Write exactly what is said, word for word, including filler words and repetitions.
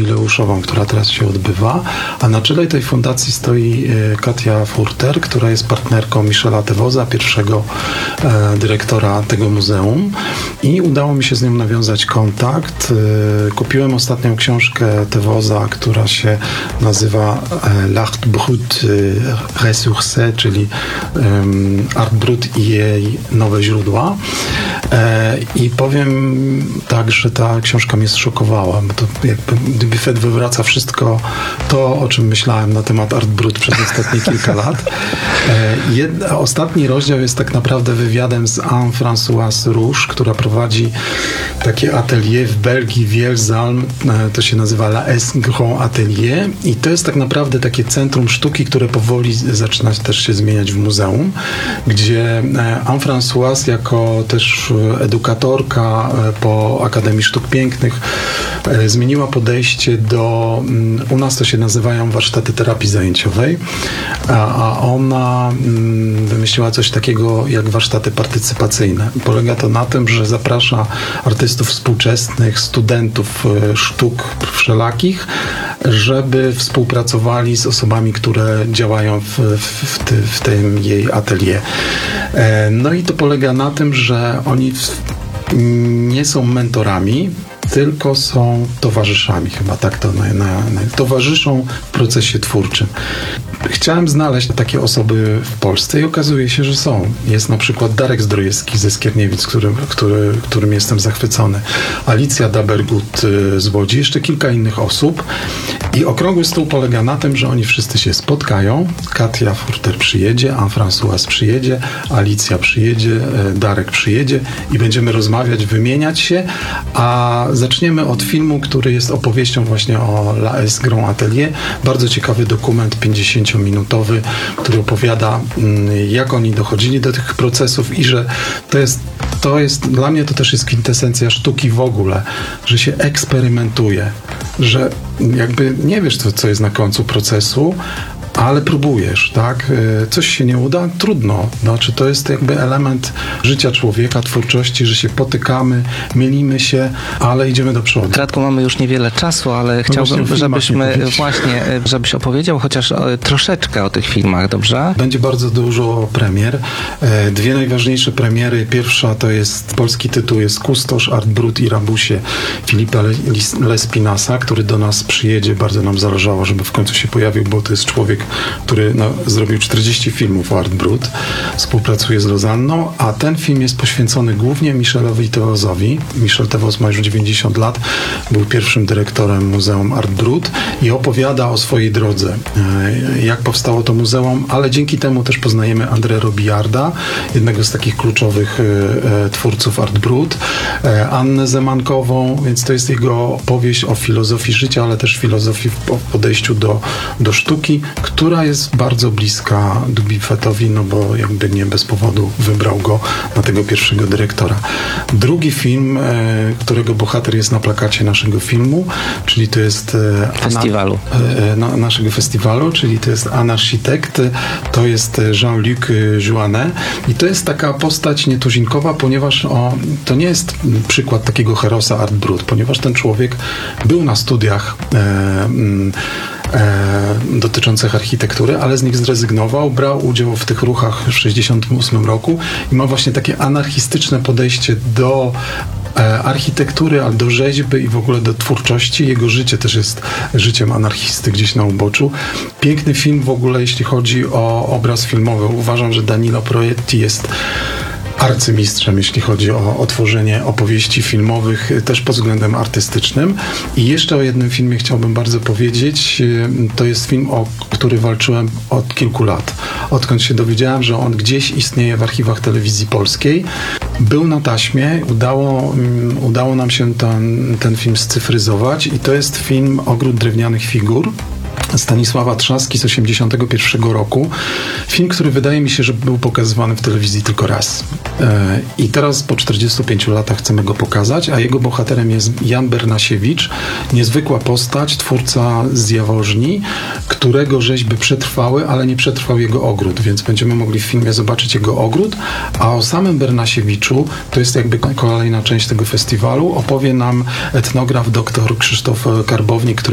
jubileuszową, która teraz się odbywa, a na czele tej fundacji stoi Katia Furter, która jest partnerką Michela Tewoza, pierwszego e, dyrektora tego muzeum, i udało mi się z nią nawiązać kontakt. E, kupiłem ostatnią książkę Tewoza, która się nazywa e, L'Art Brut Ressourcé, czyli e, Art Brut i jej nowe źródła. E, I powiem tak, że ta książka mnie zszokowała, bo to jakby Dubuffet wywraca wszystko to, o czym myślałem na temat Art Brut przez ostatnie kilka lat. E, jed, ostatni rozdział jest tak naprawdę wywiadem z Anne-Françoise Rouge, która prowadzi takie atelier w Belgii, w Jelzalm. E, to się nazywa La S Grand Atelier i to jest tak naprawdę takie centrum sztuki, które powoli zaczyna też się zmieniać w muzeum, gdzie Anne-Françoise jako też edukatorka po Akademii Sztuk Pięknych zmieniła podejście do, u nas to się nazywają warsztaty terapii zajęciowej, a ona wymyśliła coś takiego jak warsztaty partycypacyjne. Polega to na tym, że zaprasza artystów współczesnych, studentów sztuk wszelakich, żeby współpracowali z osobami, które działają w, w, ty, w tym jej atelier. No i to polega na tym, że oni nie są mentorami, tylko są towarzyszami, chyba tak to na, na, na, towarzyszą w procesie twórczym. Chciałem znaleźć takie osoby w Polsce i okazuje się, że są. Jest na przykład Darek Zdrojewski ze Skierniewic, którym, który, którym jestem zachwycony. Alicja Dabergut z Łodzi, jeszcze kilka innych osób. I okrągły stół polega na tym, że oni wszyscy się spotkają. Katia Furter przyjedzie, Anne-Françoise przyjedzie, Alicja przyjedzie, Darek przyjedzie i będziemy rozmawiać, wymieniać się, a zaczniemy od filmu, który jest opowieścią właśnie o La S Grand Atelier. Bardzo ciekawy dokument, pięćdziesięciominutowy, który opowiada, jak oni dochodzili do tych procesów i że to jest, to jest, dla mnie to też jest kwintesencja sztuki w ogóle, że się eksperymentuje, że jakby nie wiesz, co, co jest na końcu procesu, ale próbujesz, tak? Coś się nie uda? Trudno. Znaczy, to jest jakby element życia człowieka, twórczości, że się potykamy, mylimy się, ale idziemy do przodu. Radku, mamy już niewiele czasu, ale no chciałbym, żebyśmy właśnie, żebyś opowiedział chociaż troszeczkę o tych filmach, dobrze? Będzie bardzo dużo premier. Dwie najważniejsze premiery. Pierwsza to jest, polski tytuł jest Kustosz, Art Brut i Rabusie Filipa Lespinasa, który do nas przyjedzie. Bardzo nam zależało, żeby w końcu się pojawił, bo to jest człowiek, który no, zrobił czterdzieści filmów o Art Brut, współpracuje z Lozanną, a ten film jest poświęcony głównie Michelowi Tewozowi. Michel Tewoz ma już dziewięćdziesiąt lat, był pierwszym dyrektorem Muzeum Art Brut i opowiada o swojej drodze, jak powstało to muzeum, ale dzięki temu też poznajemy André Robillarda, jednego z takich kluczowych twórców Art Brut, Annę Zemankową, więc to jest jego opowieść o filozofii życia, ale też filozofii w podejściu do, do sztuki, która jest bardzo bliska Dubuffetowi, no bo jakby nie bez powodu wybrał go na tego pierwszego dyrektora. Drugi film, e, którego bohater jest na plakacie naszego filmu, czyli to jest e, festiwalu. E, na, naszego festiwalu, czyli to jest Anarchitekt, to jest Jean-Luc Jouanet i to jest taka postać nietuzinkowa, ponieważ o, to nie jest przykład takiego herosa Art Brut, ponieważ ten człowiek był na studiach e, E, dotyczących architektury, ale z nich zrezygnował, brał udział w tych ruchach w tysiąc dziewięćset sześćdziesiątym ósmym roku i ma właśnie takie anarchistyczne podejście do e, architektury, ale do rzeźby i w ogóle do twórczości. Jego życie też jest życiem anarchisty gdzieś na uboczu. Piękny film w ogóle, jeśli chodzi o obraz filmowy. Uważam, że Danilo Proietti jest arcymistrzem, jeśli chodzi o, o tworzenie opowieści filmowych, też pod względem artystycznym. I jeszcze o jednym filmie chciałbym bardzo powiedzieć. To jest film, o który walczyłem od kilku lat. Odkąd się dowiedziałem, że on gdzieś istnieje w archiwach telewizji polskiej. Był na taśmie, udało, udało nam się ten, ten film scyfryzować i to jest film Ogród drewnianych figur Stanisława Trzaski z osiemdziesiątego pierwszego roku. Film, który wydaje mi się, że był pokazywany w telewizji tylko raz. I teraz po czterdziestu pięciu latach chcemy go pokazać, a jego bohaterem jest Jan Bernasiewicz, niezwykła postać, twórca z Jaworzni, którego rzeźby przetrwały, ale nie przetrwał jego ogród, więc będziemy mogli w filmie zobaczyć jego ogród, a o samym Bernasiewiczu, to jest jakby kolejna część tego festiwalu, opowie nam etnograf dr Krzysztof Karbownik, który